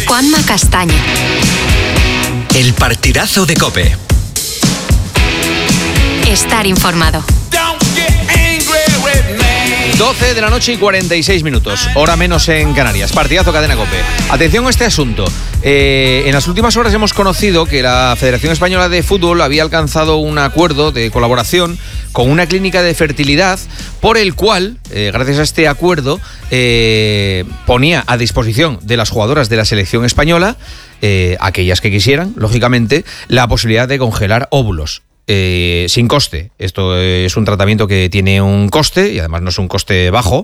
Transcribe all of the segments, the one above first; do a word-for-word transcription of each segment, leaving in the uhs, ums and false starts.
Juanma Castaño. El partidazo de COPE. Estar informado. doce de la noche y cuarenta y seis minutos, hora menos en Canarias. Partidazo Cadena COPE. Atención a este asunto. Eh, en las últimas horas hemos conocido que la Federación Española de Fútbol había alcanzado un acuerdo de colaboración con una clínica de fertilidad por el cual, eh, gracias a este acuerdo, eh, ponía a disposición de las jugadoras de la selección española, eh, aquellas que quisieran, lógicamente, la posibilidad de congelar óvulos. Eh, sin coste. Esto es un tratamiento que tiene un coste y además no es un coste bajo,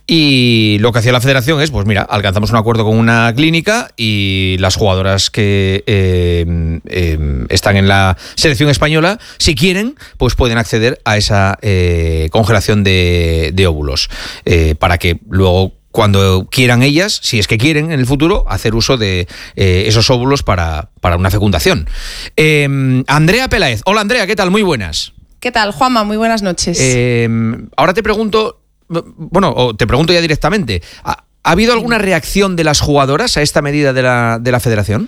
y lo que hacía la federación es, pues mira, alcanzamos un acuerdo con una clínica y las jugadoras que eh, eh, están en la selección española, si quieren, pues pueden acceder a esa eh, congelación de, de óvulos, eh, para que luego, cuando quieran ellas, si es que quieren en el futuro, hacer uso de eh, esos óvulos para, para una fecundación. Eh, Andrea Peláez. Hola Andrea, ¿qué tal? Muy buenas. ¿Qué tal, Juanma? Muy buenas noches. Eh, ahora te pregunto, bueno, o te pregunto ya directamente, ¿ha, ¿ha habido alguna reacción de las jugadoras a esta medida de la, de la federación?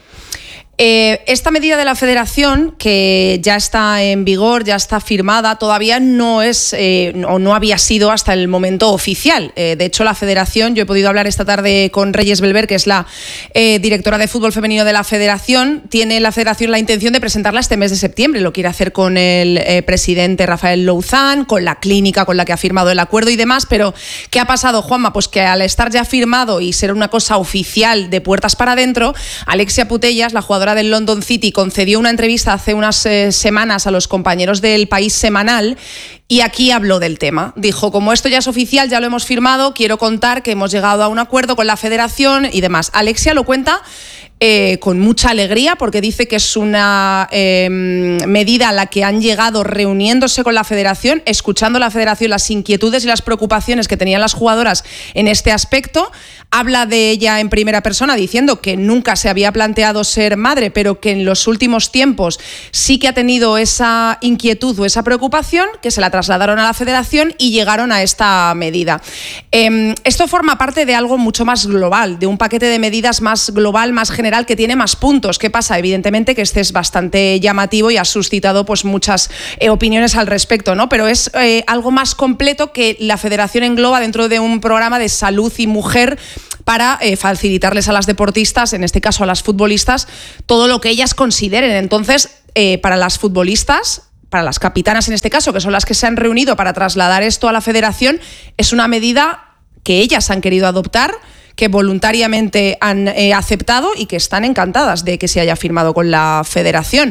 Eh, esta medida de la Federación, que ya está en vigor, ya está firmada, todavía no es eh, o no había sido hasta el momento oficial. Eh, de hecho, la Federación, yo he podido hablar esta tarde con Reyes Belver, que es la eh, directora de fútbol femenino de la Federación. Tiene la Federación la intención de presentarla este mes de septiembre. Lo quiere hacer con el eh, presidente Rafael Louzán, con la clínica con la que ha firmado el acuerdo y demás. Pero, ¿qué ha pasado, Juanma? Pues que al estar ya firmado y ser una cosa oficial de puertas para adentro, Alexia Putellas, la jugadora del London City, concedió una entrevista hace unas eh, semanas a los compañeros del País Semanal y aquí habló del tema. Dijo, como esto ya es oficial, ya lo hemos firmado, quiero contar que hemos llegado a un acuerdo con la Federación y demás. Alexia lo cuenta Eh, con mucha alegría, porque dice que es una eh, medida a la que han llegado reuniéndose con la Federación, escuchando a la Federación las inquietudes y las preocupaciones que tenían las jugadoras en este aspecto. Habla de ella en primera persona, diciendo que nunca se había planteado ser madre, pero que en los últimos tiempos sí que ha tenido esa inquietud o esa preocupación, que se la trasladaron a la Federación y llegaron a esta medida. Eh, esto forma parte de algo mucho más global, de un paquete de medidas más global, más general, que tiene más puntos. ¿Qué pasa? Evidentemente que este es bastante llamativo y ha suscitado pues muchas eh, opiniones al respecto, ¿no? Pero es eh, algo más completo que la Federación engloba dentro de un programa de salud y mujer para eh, facilitarles a las deportistas, en este caso a las futbolistas, todo lo que ellas consideren. Entonces, eh, para las futbolistas, para las capitanas en este caso, que son las que se han reunido para trasladar esto a la Federación, es una medida que ellas han querido adoptar, que voluntariamente han eh, aceptado y que están encantadas de que se haya firmado con la Federación.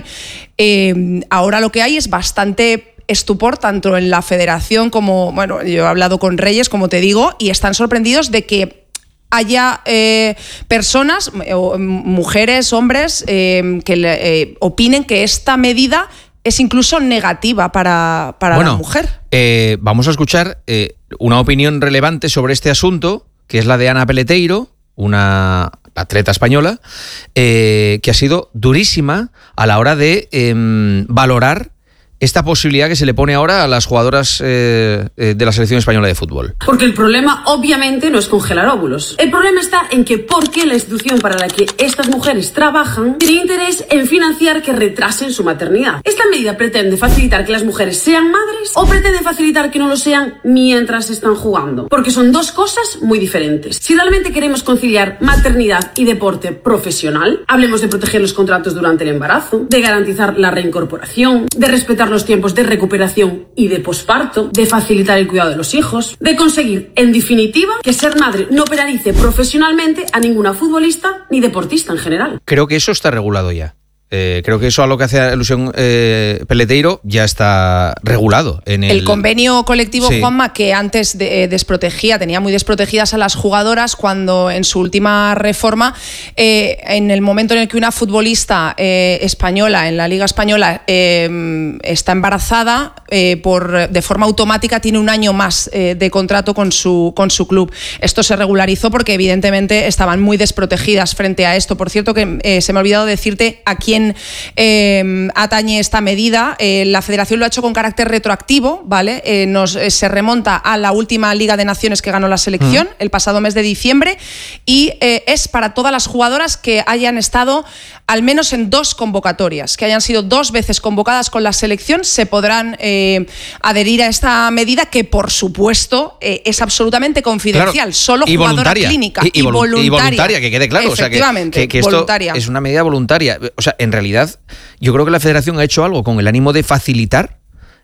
Eh, ahora lo que hay es bastante estupor tanto en la Federación como, bueno, yo he hablado con Reyes, como te digo, y están sorprendidos de que haya eh, personas, eh, mujeres, hombres, eh, que eh, opinen que esta medida es incluso negativa para, para bueno, la mujer. Eh, vamos a escuchar eh, una opinión relevante sobre este asunto, que es la de Ana Peleteiro, una atleta española, eh, que ha sido durísima a la hora de eh, valorar esta posibilidad que se le pone ahora a las jugadoras eh, de la selección española de fútbol. Porque el problema obviamente no es congelar óvulos. El problema está en que por qué la institución para la que estas mujeres trabajan tiene interés en financiar que retrasen su maternidad. ¿Esta medida pretende facilitar que las mujeres sean madres o pretende facilitar que no lo sean mientras están jugando? Porque son dos cosas muy diferentes. Si realmente queremos conciliar maternidad y deporte profesional, hablemos de proteger los contratos durante el embarazo, de garantizar la reincorporación, de respetar los tiempos de recuperación y de posparto, de facilitar el cuidado de los hijos, de conseguir, en definitiva, que ser madre no penalice profesionalmente a ninguna futbolista ni deportista en general. Creo que eso está regulado ya. Eh, creo que eso a lo que hace alusión eh, Peleteiro ya está regulado en el... El convenio colectivo, sí. Juanma, que antes de, eh, desprotegía, tenía muy desprotegidas a las jugadoras, cuando en su última reforma, eh, en el momento en el que una futbolista eh, española, en la Liga Española, eh, está embarazada, eh, por, de forma automática tiene un año más eh, de contrato con su, con su club. Esto se regularizó porque evidentemente estaban muy desprotegidas frente a esto. Por cierto, que eh, se me ha olvidado decirte a quién quién eh, atañe esta medida. Eh, la Federación lo ha hecho con carácter retroactivo, ¿vale? Eh, nos, eh, se remonta a la última Liga de Naciones que ganó la selección, mm. el pasado mes de diciembre, y eh, es para todas las jugadoras que hayan estado al menos en dos convocatorias, que hayan sido dos veces convocadas con la selección, se podrán eh, adherir a esta medida que, por supuesto, eh, es absolutamente confidencial. Claro, solo y jugadora voluntaria, clínica y, y, y, voluntaria. y voluntaria, que quede claro. Efectivamente, o sea, que, que, que esto voluntaria. Es una medida voluntaria. O sea, en realidad, yo creo que la Federación ha hecho algo con el ánimo de facilitar.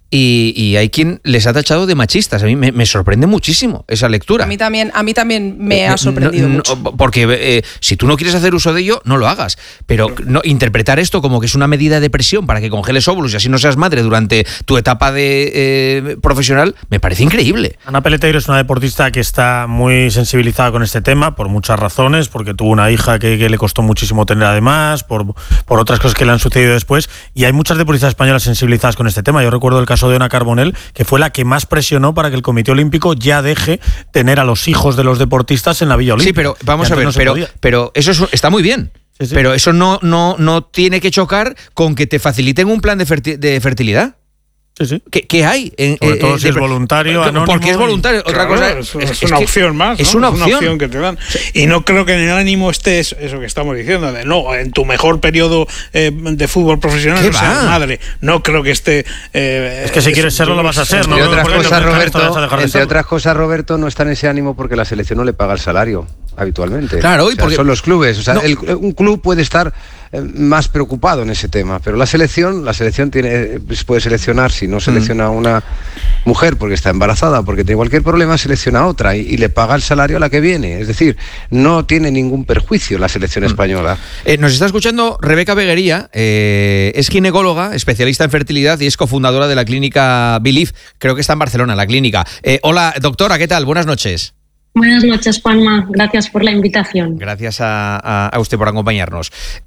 Y, y hay quien les ha tachado de machistas. A mí me, me sorprende muchísimo esa lectura. A mí también, a mí también me eh, ha sorprendido no, mucho. No, porque eh, si tú no quieres hacer uso de ello, no lo hagas. Pero no, interpretar esto como que es una medida de presión para que congeles óvulos y así no seas madre durante tu etapa de eh, profesional, me parece increíble. Ana Peleteiro es una deportista que está muy sensibilizada con este tema por muchas razones, porque tuvo una hija que, que le costó muchísimo tener además, por, por otras cosas que le han sucedido después, y hay muchas deportistas españolas sensibilizadas con este tema. Yo recuerdo el caso de Ana Carbonell, que fue la que más presionó para que el Comité Olímpico ya deje tener a los hijos de los deportistas en la Villa Olímpica. Sí, pero vamos a ver, no pero, pero eso es, está muy bien. Sí, sí. Pero eso no, no, no tiene que chocar con que te faciliten un plan de, ferti- de fertilidad. Sí, sí. ¿Qué, ¿Qué hay? En, Sobre todo eh, si de, es voluntario, anónimo. Porque es voluntario. Otra claro, cosa es, es, es una es opción más. ¿no? Es una, es una opción. opción que te dan. Y no creo que en el ánimo esté eso, eso que estamos diciendo, de no, en tu mejor periodo eh, de fútbol profesional no seas madre. No creo que esté. Eh, es que si es, quieres serlo, lo vas a hacer. Entre, ¿no? otras, no, cosas, Roberto, de entre otras cosas, Roberto, no está en ese ánimo porque la selección no le paga el salario habitualmente. Claro, y o sea, porque son los clubes. O sea, no. el, un club puede estar eh, más preocupado en ese tema, pero la selección, la selección tiene, puede seleccionar, si no selecciona a mm. una mujer porque está embarazada, porque tiene cualquier problema, selecciona a otra y, y le paga el salario a la que viene. Es decir, no tiene ningún perjuicio la selección mm. española. Eh, nos está escuchando Rebeca Beguería, eh, es ginecóloga, especialista en fertilidad y es cofundadora de la clínica Believe. Creo que está en Barcelona, la clínica. Eh, hola, doctora, ¿qué tal? Buenas noches. Buenas noches, Juanma. Gracias por la invitación. Gracias a, a, a usted por acompañarnos.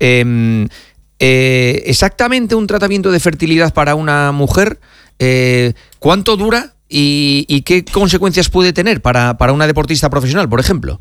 Eh, eh, exactamente un tratamiento de fertilidad para una mujer, eh, ¿cuánto dura y, y qué consecuencias puede tener para, para una deportista profesional, por ejemplo?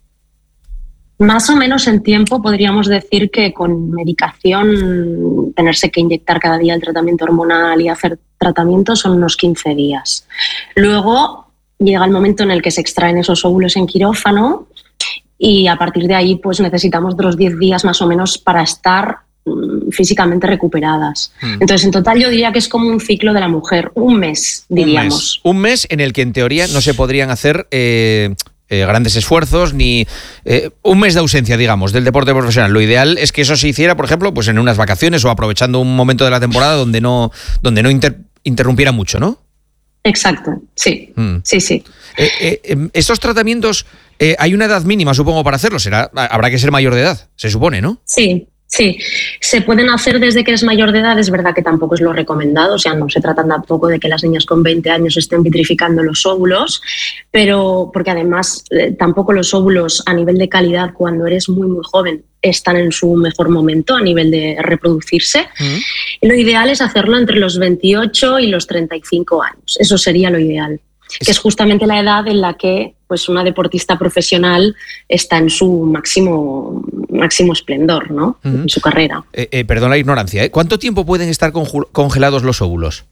Más o menos en tiempo podríamos decir que con medicación, tenerse que inyectar cada día el tratamiento hormonal y hacer tratamiento son unos quince días. Luego llega el momento en el que se extraen esos óvulos en quirófano y a partir de ahí pues necesitamos otros diez días más o menos para estar mm, físicamente recuperadas. Mm. Entonces, en total yo diría que es como un ciclo de la mujer, un mes, diríamos. Un mes, un mes en el que en teoría no se podrían hacer eh, eh, grandes esfuerzos ni eh, un mes de ausencia, digamos, del deporte profesional. Lo ideal es que eso se hiciera, por ejemplo, pues en unas vacaciones o aprovechando un momento de la temporada donde no, donde no inter- interrumpiera mucho, ¿no? Exacto, sí, mm. sí, sí. Eh, eh, estos tratamientos, eh, hay una edad mínima, supongo, para hacerlos. Será, habrá que ser mayor de edad, se supone, ¿no? Sí, sí. Se pueden hacer desde que eres mayor de edad. Es verdad que tampoco es lo recomendado. O sea, no se trata tampoco de que las niñas con veinte años estén vitrificando los óvulos, pero porque además eh, tampoco los óvulos a nivel de calidad cuando eres muy, muy joven están en su mejor momento a nivel de reproducirse. Mm. Y lo ideal es hacerlo entre los veintiocho y los treinta y cinco años. Eso sería lo ideal. Es... que es justamente la edad en la que pues, una deportista profesional está en su máximo, máximo esplendor, ¿no? Mm. En su carrera. Eh, eh, perdón la ignorancia, ¿eh? ¿Cuánto tiempo pueden estar conju- congelados los óvulos?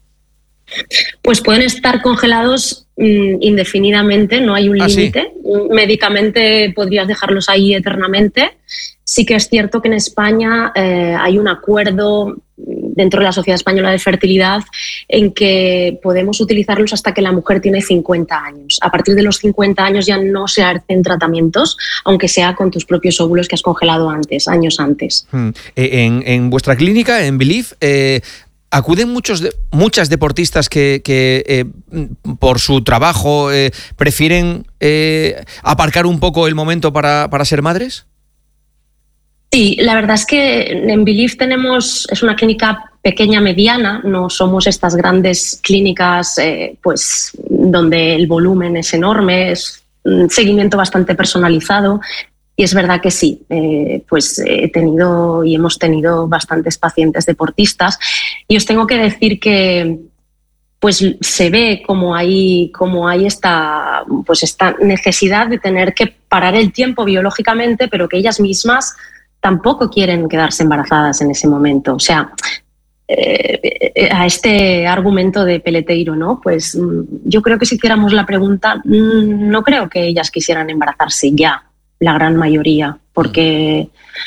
Pues pueden estar congelados mmm, indefinidamente, no hay un límite. ¿Ah, sí? Médicamente podrías dejarlos ahí eternamente. Sí que es cierto que en España eh, hay un acuerdo dentro de la Sociedad Española de Fertilidad en que podemos utilizarlos hasta que la mujer tiene cincuenta años. A partir de los cincuenta años ya no se hacen tratamientos, aunque sea con tus propios óvulos que has congelado antes, años antes. Hmm. En, en vuestra clínica, en Believe, eh, ¿acuden muchos de, muchas deportistas que, que eh, por su trabajo eh, prefieren eh, aparcar un poco el momento para, para ser madres? Sí, la verdad es que en Believe tenemos, es una clínica pequeña, mediana, no somos estas grandes clínicas eh, pues, donde el volumen es enorme, es un seguimiento bastante personalizado. Y es verdad que sí, eh, pues he tenido y hemos tenido bastantes pacientes deportistas. Y os tengo que decir que pues se ve como hay, como hay esta, pues esta necesidad de tener que parar el tiempo biológicamente, pero que ellas mismas tampoco quieren quedarse embarazadas en ese momento. O sea, eh, a este argumento de Peleteiro, ¿no? Pues yo creo que si hiciéramos la pregunta, no creo que ellas quisieran embarazarse ya, la gran mayoría, porque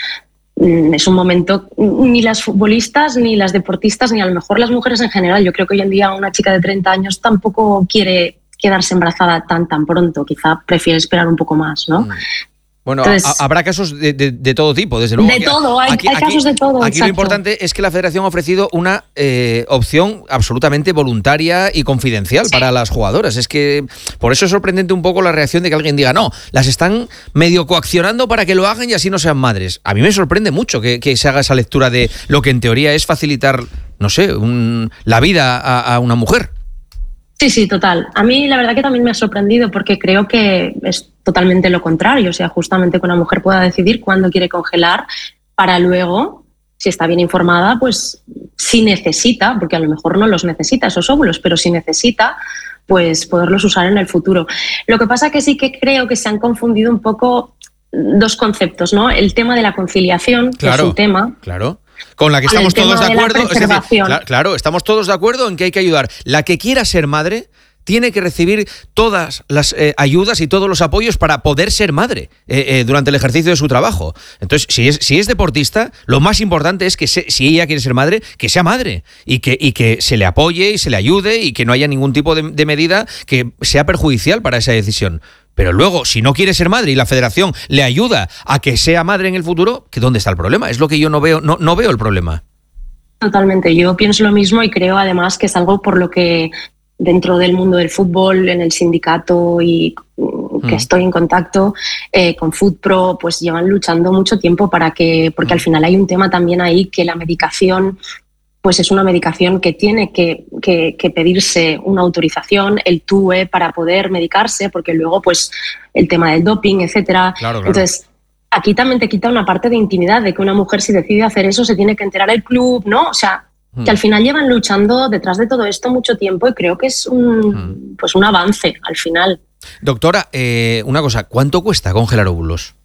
es un momento, ni las futbolistas, ni las deportistas, ni a lo mejor las mujeres en general. Yo creo que hoy en día una chica de treinta años tampoco quiere quedarse embarazada tan tan pronto, quizá prefiere esperar un poco más, ¿no? Bueno, Entonces, a, habrá casos de, de, de todo tipo, desde luego. De Aquí, todo, hay, aquí, hay casos aquí, de todo. Aquí exacto. lo importante es que la Federación ha ofrecido una eh, opción absolutamente voluntaria y confidencial sí. para las jugadoras. Es que por eso es sorprendente un poco la reacción de que alguien diga, no, las están medio coaccionando para que lo hagan y así no sean madres. A mí me sorprende mucho que, que se haga esa lectura de lo que en teoría es facilitar, no sé, un, la vida a, a una mujer. Sí, sí, total. A mí la verdad que también me ha sorprendido porque creo que es totalmente lo contrario. O sea, justamente que una mujer pueda decidir cuándo quiere congelar para luego, si está bien informada, pues si necesita, porque a lo mejor no los necesita esos óvulos, pero si necesita, pues poderlos usar en el futuro. Lo que pasa que sí que creo que se han confundido un poco dos conceptos, ¿no? El tema de la conciliación, claro, que es un tema... Claro. Con la que estamos todos de acuerdo. Es decir, claro, claro, estamos todos de acuerdo en que hay que ayudar. La que quiera ser madre tiene que recibir todas las eh, ayudas y todos los apoyos para poder ser madre eh, eh, durante el ejercicio de su trabajo. Entonces, si es, si es deportista, lo más importante es que se, si ella quiere ser madre, que sea madre y que, y que se le apoye y se le ayude y que no haya ningún tipo de, de medida que sea perjudicial para esa decisión. Pero luego, si no quiere ser madre y la federación le ayuda a que sea madre en el futuro, ¿que ¿dónde está el problema? Es lo que yo no veo, no, no veo el problema. Totalmente, yo pienso lo mismo y creo además que es algo por lo que dentro del mundo del fútbol, en el sindicato y que mm. estoy en contacto eh, con FootPro, pues llevan luchando mucho tiempo para que, porque mm. al final hay un tema también ahí que la medicación pues es una medicación que tiene que, que, que pedirse una autorización, el T U E, para poder medicarse, porque luego pues el tema del doping, etcétera. Claro, claro. Entonces, aquí también te quita una parte de intimidad, de que una mujer si decide hacer eso se tiene que enterar el club, ¿no? O sea, hmm. que al final llevan luchando detrás de todo esto mucho tiempo y creo que es un, hmm. pues un avance al final. Doctora, eh, una cosa, ¿cuánto cuesta congelar óvulos?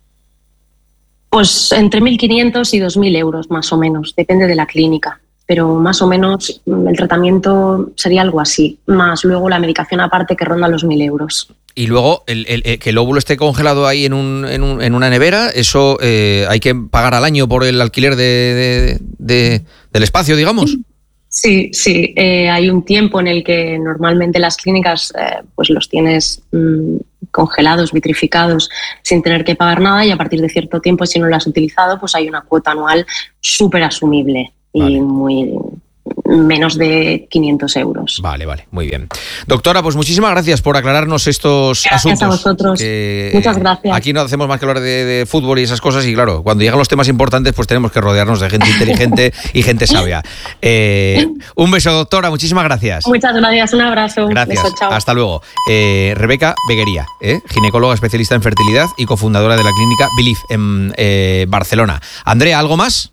Pues entre mil quinientos y dos mil euros más o menos, depende de la clínica. Pero más o menos el tratamiento sería algo así, más luego la medicación aparte que ronda los mil euros. Y luego, el, el, el, que el óvulo esté congelado ahí en, un, en, un, en una nevera, eso eh, hay que pagar al año por el alquiler de, de, de, del espacio, digamos. Sí, sí. Eh, hay un tiempo en el que normalmente las clínicas eh, pues los tienes mmm, congelados, vitrificados, sin tener que pagar nada, y a partir de cierto tiempo, si no lo has utilizado, pues hay una cuota anual súper asumible. Vale. Y muy menos de quinientos euros. Vale, vale, muy bien. Doctora, pues muchísimas gracias por aclararnos estos gracias asuntos. Gracias a vosotros. Que, Muchas gracias. Aquí no hacemos más que hablar de, de fútbol y esas cosas, y claro, cuando llegan los temas importantes, pues tenemos que rodearnos de gente inteligente y gente sabia. Eh, un beso, doctora, muchísimas gracias. Muchas gracias, un abrazo. Gracias, beso, chao. Hasta luego. Eh, Rebeca Beguería, ¿eh? ginecóloga especialista en fertilidad y cofundadora de la clínica Belief en eh, Barcelona. Andrea, ¿algo más?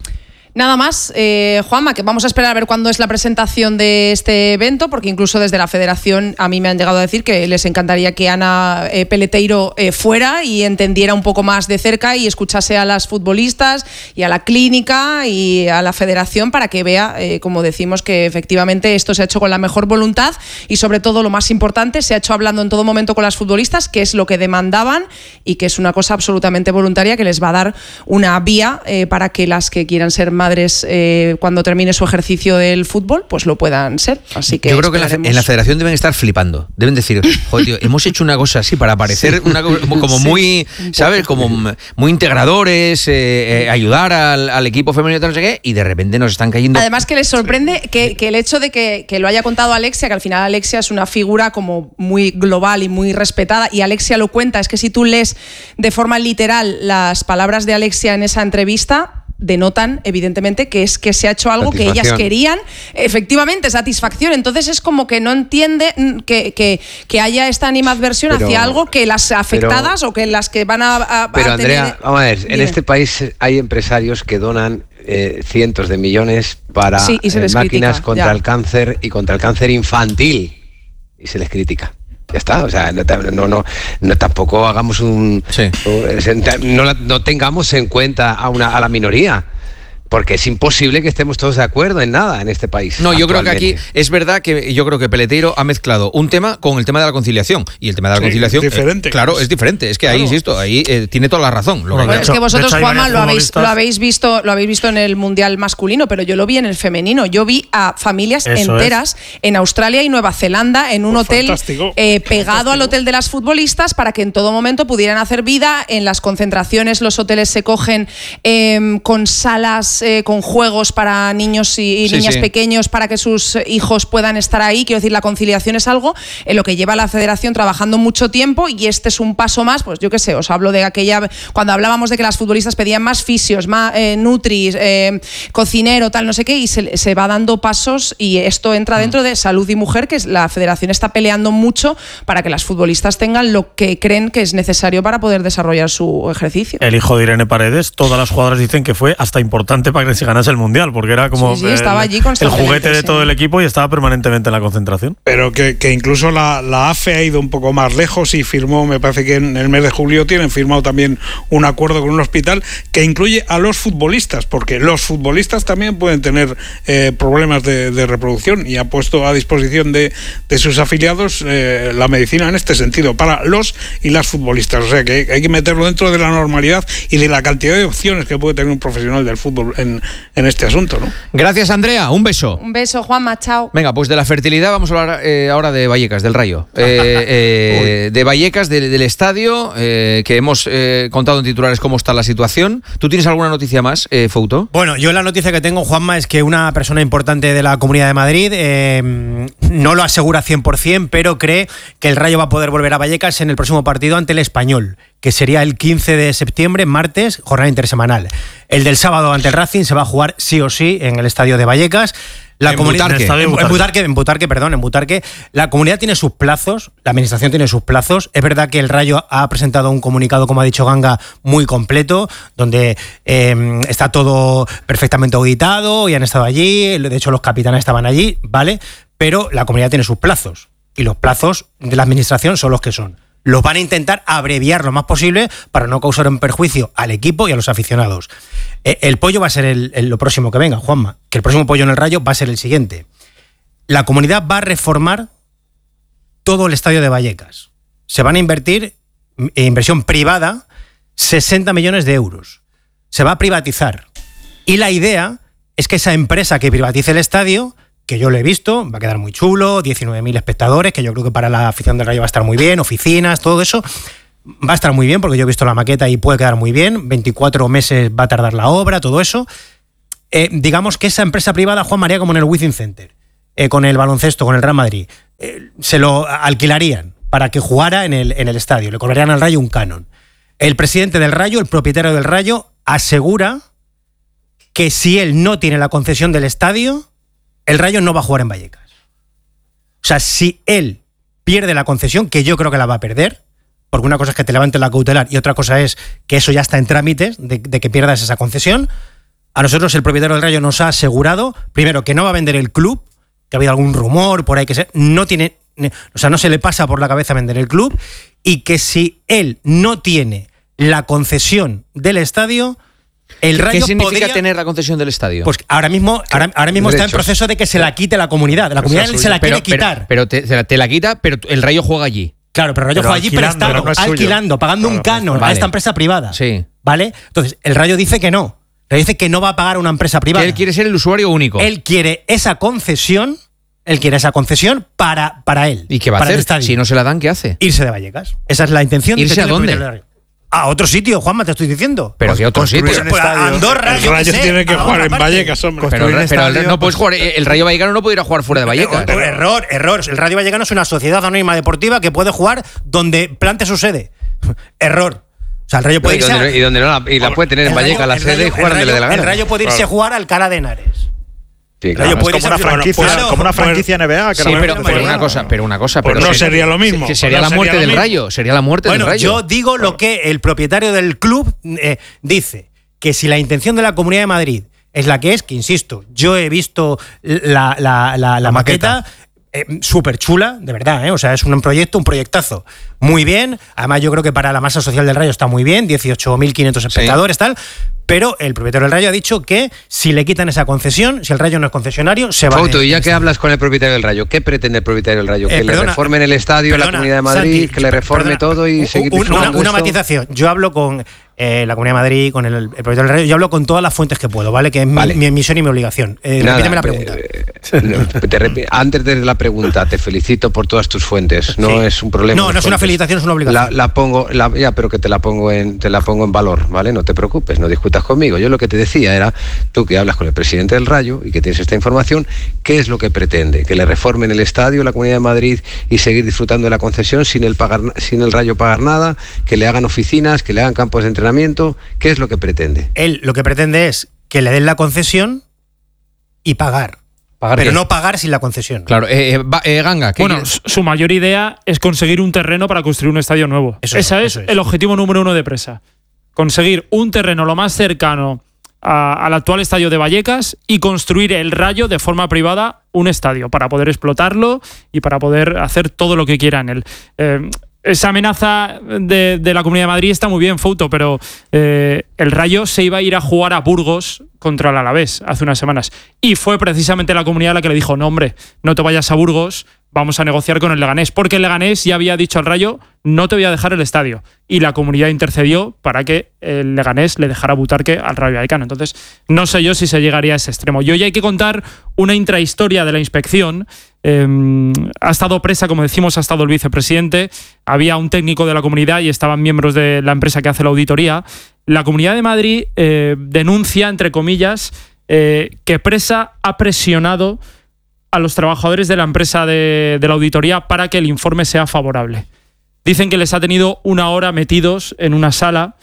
Nada más, eh, Juanma, que vamos a esperar a ver cuándo es la presentación de este evento, porque incluso desde la federación a mí me han llegado a decir que les encantaría que Ana eh, Peleteiro eh, fuera y entendiera un poco más de cerca y escuchase a las futbolistas y a la clínica y a la federación para que vea, eh, como decimos, que efectivamente esto se ha hecho con la mejor voluntad y sobre todo lo más importante, se ha hecho hablando en todo momento con las futbolistas, que es lo que demandaban y que es una cosa absolutamente voluntaria que les va a dar una vía eh, para que las que quieran ser más madres eh, cuando termine su ejercicio del fútbol, pues lo puedan ser. Así que yo creo que en la, en la federación deben estar flipando. Deben decir, joder, tío, hemos hecho una cosa así para parecer sí. una, como sí. muy, ¿sabes? Como muy integradores, eh, eh, ayudar al, al equipo femenino, no sé qué, y de repente nos están cayendo. Además que les sorprende que, que el hecho de que, que lo haya contado Alexia, que al final Alexia es una figura como muy global y muy respetada, y Alexia lo cuenta, es que si tú lees de forma literal las palabras de Alexia en esa entrevista, denotan evidentemente que es que se ha hecho algo que ellas querían, efectivamente, satisfacción. Entonces es como que no entiende que, que, que haya esta animadversión pero, hacia algo que las afectadas pero, o que las que van a, a pero a Andrea, tener... vamos a ver, en este país hay empresarios que donan eh, cientos de millones para sí, y se les eh, máquinas critica, contra ya. el cáncer y contra el cáncer infantil, y se les critica. Ya está, o sea, no, no, no, no tampoco hagamos un... Sí. No, no tengamos en cuenta a, una, a la minoría. Porque es imposible que estemos todos de acuerdo en nada en este país. No, yo creo que aquí es verdad que yo creo que Peleteiro ha mezclado un tema con el tema de la conciliación. Y el tema de la sí, conciliación, es diferente, eh, claro, es diferente. Es que claro. ahí, insisto, ahí eh, tiene toda la razón. Lo bueno, que es que vosotros, Juanma, lo habéis, lo habéis visto, lo habéis visto en el Mundial masculino, pero yo lo vi en el femenino. Yo vi a familias Eso enteras es. en Australia y Nueva Zelanda en un pues hotel eh, pegado fantástico. al hotel de las futbolistas para que en todo momento pudieran hacer vida. En las concentraciones los hoteles se cogen eh, con salas, eh, con juegos para niños y, y sí, niñas sí. pequeños para que sus hijos puedan estar ahí. Quiero decir, la conciliación es algo en lo que lleva la federación trabajando mucho tiempo y este es un paso más, pues yo qué sé, os hablo de aquella, cuando hablábamos de que las futbolistas pedían más fisios, más eh, nutris, eh, cocinero, tal, no sé qué, y se, se va dando pasos y esto entra dentro de salud y mujer, que es, la federación está peleando mucho para que las futbolistas tengan lo que creen que es necesario para poder desarrollar su ejercicio. El hijo de Irene Paredes, todas las jugadoras dicen que fue hasta importante para que se ganase el Mundial, porque era como sí, sí, estaba el, allí el juguete de todo el equipo y estaba permanentemente en la concentración. Pero que, que incluso la, la A F E ha ido un poco más lejos y firmó, me parece que en el mes de julio tienen firmado también un acuerdo con un hospital que incluye a los futbolistas, porque los futbolistas también pueden tener eh, problemas de, de reproducción y ha puesto a disposición de, de sus afiliados eh, la medicina en este sentido, para los y las futbolistas. O sea que hay que meterlo dentro de la normalidad y de la cantidad de opciones que puede tener un profesional del fútbol en, en este asunto, ¿no? Gracias, Andrea. Un beso. Un beso, Juanma. Chao. Venga, pues de la fertilidad vamos a hablar eh, ahora de Vallecas, del Rayo. Eh, eh, de Vallecas, de, del estadio, eh, que hemos eh, contado en titulares cómo está la situación. ¿Tú tienes alguna noticia más, eh, Fouto? Bueno, yo la noticia que tengo, Juanma, es que una persona importante de la Comunidad de Madrid eh, no lo asegura cien por ciento, pero cree que el Rayo va a poder volver a Vallecas en el próximo partido ante el Español, que sería el quince de septiembre, martes, jornada intersemanal. El del sábado ante el Racing se va a jugar sí o sí en el estadio de Vallecas. La en comunidad, Butarque. En, en, Butarque, en Butarque, perdón, en Butarque. La comunidad tiene sus plazos, la administración tiene sus plazos. Es verdad que el Rayo ha presentado un comunicado, como ha dicho Ganga, muy completo, donde eh, está todo perfectamente auditado y han estado allí. De hecho, los capitanes estaban allí, ¿vale? Pero la comunidad tiene sus plazos y los plazos de la administración son los que son. Los van a intentar abreviar lo más posible para no causar un perjuicio al equipo y a los aficionados. Eh, el pollo va a ser el, el, lo próximo que venga, Juanma, que el próximo pollo en el Rayo va a ser el siguiente. La comunidad va a reformar todo el estadio de Vallecas. Se van a invertir, eh, inversión privada, sesenta millones de euros. Se va a privatizar. Y la idea es que esa empresa que privatice el estadio, que yo lo he visto, va a quedar muy chulo, diecinueve mil espectadores, que yo creo que para la afición del Rayo va a estar muy bien, oficinas, todo eso, va a estar muy bien, porque yo he visto la maqueta y puede quedar muy bien, veinticuatro meses va a tardar la obra, todo eso. Eh, digamos que esa empresa privada, Juan María, como en el Wizzing Center, eh, con el baloncesto, con el Real Madrid, eh, se lo alquilarían para que jugara en el, en el estadio, le cobrarían al Rayo un canon. El presidente del Rayo, el propietario del Rayo, asegura que si él no tiene la concesión del estadio, el Rayo no va a jugar en Vallecas. O sea, si él pierde la concesión, que yo creo que la va a perder, porque una cosa es que te levanten la cautelar y otra cosa es que eso ya está en trámites de, de que pierdas esa concesión, a nosotros el propietario del Rayo nos ha asegurado, primero, que no va a vender el club, que ha habido algún rumor por ahí que se, no tiene, o sea, no se le pasa por la cabeza vender el club, y que si él no tiene la concesión del estadio, el Rayo ¿Qué significa podría tener la concesión del estadio? Pues ahora mismo, ahora, ahora mismo está en proceso de que se la quite la comunidad. La comunidad se la quiere pero, quitar. Pero, pero te, te la quita, pero el Rayo juega allí. Claro, pero el Rayo pero juega allí prestado, no es alquilando, pagando claro, un canon vale. a esta empresa privada. Sí. ¿Vale? Entonces, el Rayo dice que no. Le dice que no va a pagar una empresa privada. Que él quiere ser el usuario único. Él quiere esa concesión, él quiere esa concesión para, para él. ¿Y qué va a hacer? Si no se la dan, ¿qué hace? Irse de Vallecas. Esa es la intención. ¿Irse a dónde? A otro sitio, Juanma, te estoy diciendo. ¿Pero qué otro sitio? Pues, pues a Andorra, el Rayo sé, tiene que jugar en Vallecas, hombre. Pero, pero el, no puedes jugar, el Rayo Vallecano no puede ir a jugar fuera de Vallecas. Pero, error, error. El Rayo Vallecano es una sociedad anónima deportiva que puede jugar donde plante su sede. Error. O sea, el Rayo puede irse y, donde, y, donde no la, y la puede tener en Vallecas la sede y jugar donde le dé la gana. El Rayo puede irse a jugar al Alcalá de Henares. Sí, claro, es como una franquicia, claro, como una franquicia N B A. Que sí, pero, pero una cosa, pero una cosa, pues pero no sería lo mismo. Que sería no la muerte sería del Rayo, sería la muerte bueno, del Rayo. Yo digo lo que el propietario del club eh, dice, que si la intención de la Comunidad de Madrid es la que es, que insisto, yo he visto la, la, la, la, la maqueta, maqueta. eh, súper chula, de verdad, ¿eh? O sea, es un proyecto, un proyectazo. Muy bien, además yo creo que para la masa social del Rayo está muy bien, dieciocho mil quinientos espectadores, sí. tal, pero el propietario del Rayo ha dicho que si le quitan esa concesión, si el Rayo no es concesionario, se va a... Fouto, y ya que hablas con el propietario del Rayo, ¿qué pretende el propietario del Rayo? ¿Que eh, perdona, le reformen el estadio, perdona, la Comunidad de Madrid, Santi, que le reforme perdona, todo y seguir disfrutando una, una matización, yo hablo con eh, la Comunidad de Madrid, con el, el propietario del Rayo, yo hablo con todas las fuentes que puedo, ¿vale? Que es vale. mi, mi misión y mi obligación. Eh, Nada, repíteme la pregunta. Eh, te rep- antes de la pregunta, te felicito por todas tus fuentes, no sí. es un problema. No, no es una felicitación, es una obligación. La, la pongo, la, ya, pero que te la pongo en, te la pongo en valor, ¿vale? No te preocupes, no discutas conmigo. Yo lo que te decía era, tú que hablas con el presidente del Rayo y que tienes esta información, ¿qué es lo que pretende? ¿Que le reformen el estadio, la Comunidad de Madrid y seguir disfrutando de la concesión sin el pagar, sin el Rayo pagar nada? ¿Que le hagan oficinas, que le hagan campos de entrenamiento? ¿Qué es lo que pretende? Él lo que pretende es que le den la concesión y pagar. ¿Pagar pero qué? no pagar sin la concesión. Claro, eh, eh, Ganga. ¿qué bueno, quieres? su mayor idea es conseguir un terreno para construir un estadio nuevo. Eso Ese es, es, eso es el objetivo número uno de Presa. Conseguir un terreno lo más cercano a, al actual estadio de Vallecas y construir el Rayo de forma privada un estadio para poder explotarlo y para poder hacer todo lo que quiera en él. Eh, Esa amenaza de, de la Comunidad de Madrid está muy bien, Fouto, pero eh, el Rayo se iba a ir a jugar a Burgos contra el Alavés hace unas semanas. Y fue precisamente la Comunidad la que le dijo, no hombre, no te vayas a Burgos, vamos a negociar con el Leganés. Porque el Leganés ya había dicho al Rayo, no te voy a dejar el estadio. Y la Comunidad intercedió para que el Leganés le dejara Butarque al Rayo Vallecano. Entonces, no sé yo si se llegaría a ese extremo. Y hoy hay que contar una intrahistoria de la inspección. Eh, ha estado Presa, como decimos, ha estado el vicepresidente, había un técnico de la Comunidad y estaban miembros de la empresa que hace la auditoría. La Comunidad de Madrid eh, denuncia, entre comillas, eh, que Presa ha presionado a los trabajadores de la empresa de, de la auditoría para que el informe sea favorable. Dicen que les ha tenido una hora metidos en una sala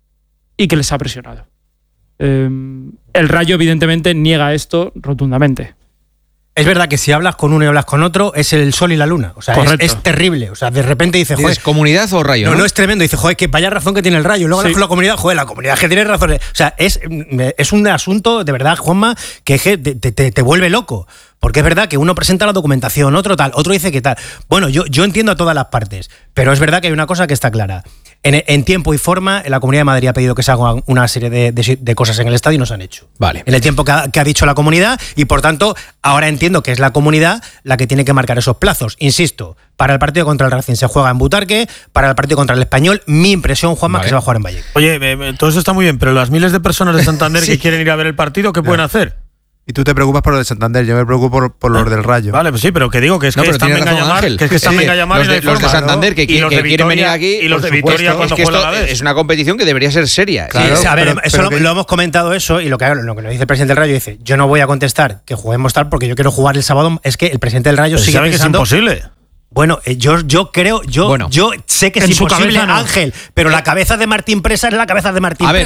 y que les ha presionado. Eh, el Rayo, evidentemente, niega esto rotundamente. Es verdad que si hablas con uno y hablas con otro, es el sol y la luna. O sea, es, es terrible. O sea, de repente dices, joder. ¿Es Comunidad o Rayo? No, no, no es tremendo. Dices, joder, que vaya razón que tiene el Rayo. Luego sí. hablas con la Comunidad, joder, la Comunidad que tiene razón. O sea, es, es un asunto, de verdad, Juanma, que te, te, te vuelve loco. Porque es verdad que uno presenta la documentación, otro tal, otro dice que tal. Bueno, yo, yo entiendo a todas las partes, pero es verdad que hay una cosa que está clara. En, en tiempo y forma, la Comunidad de Madrid ha pedido que se hagan una serie de, de, de cosas en el estadio y no se han hecho. Vale. En el tiempo que ha, que ha dicho la Comunidad, y por tanto, ahora entiendo que es la Comunidad la que tiene que marcar esos plazos. Insisto, para el partido contra el Racing se juega en Butarque, para el partido contra el Español, mi impresión, Juanma, vale. que se va a jugar en Vallecas. Oye, eh, todo eso está muy bien, pero las miles de personas de Santander sí. que quieren ir a ver el partido, ¿qué no. pueden hacer? Y tú te preocupas por lo de Santander, yo me preocupo por, por los del Rayo. Vale, pues sí, pero que digo que es no, que están venga a llamar, Ángel. que es que están venga a llamar los de, los de Santander que, quieren, que Vitoria, quieren venir aquí y los de Vitoria supuesto, cuando es que juega esto a la vez. Es una competición que debería ser seria. Claro, sí, a ver, pero, eso pero lo, que... lo hemos comentado eso y lo que, lo que nos dice el presidente del Rayo dice, yo no voy a contestar que juguemos tal porque yo quiero jugar el sábado. Es que el presidente del Rayo pero sigue sabe pensando que es imposible. Bueno, yo, yo creo, yo, bueno, yo sé que es imposible, Ángel, pero la cabeza de Martín Presa es la cabeza de Martín Presa.